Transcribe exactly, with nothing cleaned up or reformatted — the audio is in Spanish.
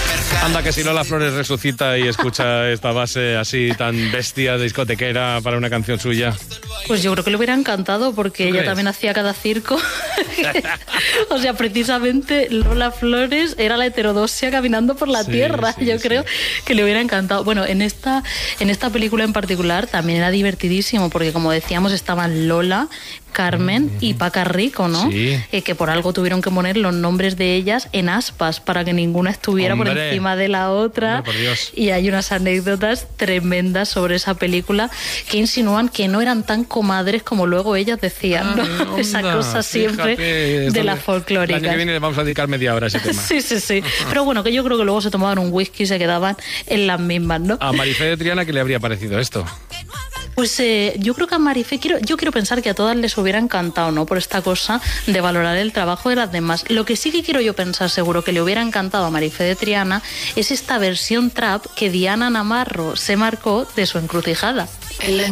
Anda que si Lola Flores resucita y escucha esta base así tan bestia de discotequera para una canción suya. Pues yo creo que le hubiera encantado porque ella crees? también hacía cada circo. O sea, precisamente Lola Flores era la heterodoxia caminando por la Sí, tierra. sí, yo sí. creo que le hubiera encantado. Bueno, en esta, en esta película en particular también era divertidísimo porque, como decíamos, estaban Lola, Carmen mm-hmm. y Paca Rico, ¿no? Sí. Eh, que por algo tuvieron que poner los nombres de ellas en aspas para que ninguna estuviera Hombre. por encima de la otra. Hombre, por Dios. Y hay unas anécdotas tremendas sobre esa película que insinúan que no eran tan comadres como luego ellas decían, ¿no? Ah, Esa cosa siempre fíjate, de la folclórica. El año que viene le vamos a dedicar media hora a ese tema. Sí, sí, sí. Pero bueno, que yo creo que luego se tomaban un whisky y se quedaban en las mismas, ¿no? A Marifé de Triana, ¿qué le habría parecido esto? Pues eh, yo creo que a Marifé, quiero, yo quiero pensar que a todas les hubiera encantado, ¿no? Por esta cosa de valorar el trabajo de las demás. Lo que sí que quiero yo pensar seguro que le hubiera encantado a Marifé de Triana es esta versión trap que Diana Navarro se marcó de Su Encrucijada.